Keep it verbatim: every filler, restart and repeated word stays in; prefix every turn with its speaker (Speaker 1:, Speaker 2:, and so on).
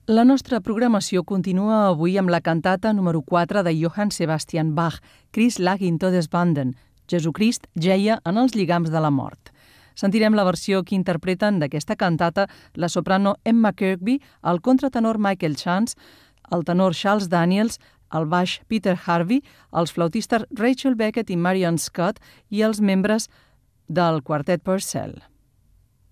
Speaker 1: La nostra programació continua avui amb la cantata número quatre de Johann Sebastian Bach, Christ lag in Todesbanden, Jesucrist jeia en els lligams de la mort. Sentirem la versió que interpreten d'aquesta cantata la soprano Emma Kirkby, el contratenor Michael Chance, el tenor Charles Daniels, el baix Peter Harvey, els flautistes Rachel Beckett i Marion Scott i els membres del quartet Purcell.